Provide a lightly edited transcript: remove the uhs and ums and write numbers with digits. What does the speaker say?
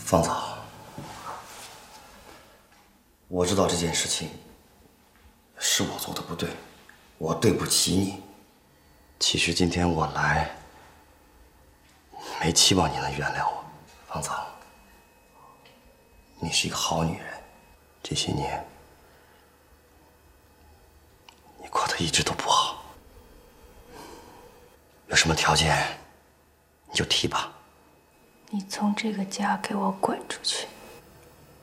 芳草，我知道这件事情是我做的不对，我对不起你。其实今天我来，没期望你能原谅我。芳草，你是一个好女人，这些年你过得一直都不好，有什么条件你就提吧。 你从这个家给我滚出去！